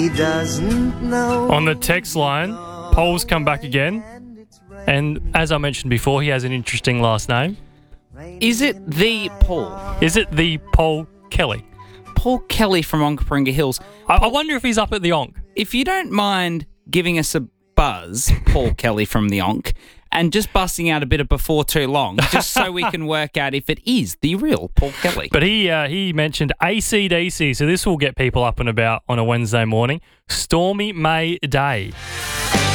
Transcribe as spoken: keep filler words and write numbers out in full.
He doesn't know. On the text line, Paul's come back again. And as I mentioned before, he has an interesting last name. Is it the Paul? Is it the Paul Kelly? Paul Kelly from Onkaparinga Hills. I, I wonder if he's up at the Onk. If you don't mind giving us a buzz, Paul Kelly from the Onk, and just busting out a bit of before too long, just so we can work out if it is the real Paul Kelly. But he uh, he mentioned A C D C, so this will get people up and about on a Wednesday morning. Stormy May Day.